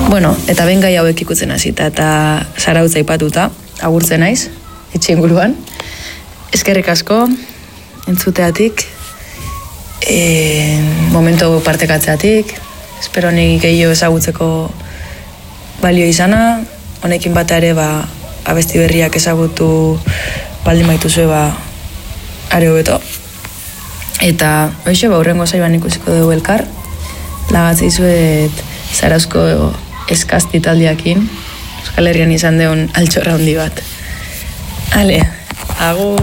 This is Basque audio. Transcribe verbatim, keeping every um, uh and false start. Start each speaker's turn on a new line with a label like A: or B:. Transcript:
A: Bueno, eta ben gai hauek ikutzen hasita eta Zarautza aipatuta, agurtzen naiz, etxe inguruan. Eskerrik asko, entzuteatik, e, momentu partekatzeatik, espero ni gehiago ezagutzeko balio izana, honekin bata ere ba, abesti berriak ezagutu baldin baituzue ba, are hobeto. Eta hoxe, ba, hurrengo zaiban ikusiko dugu elkar, lagatzeizuet Zarauzko eskazti taldiakin, Euskal Herrian izan deun altxorra handi bat. Ale, agur.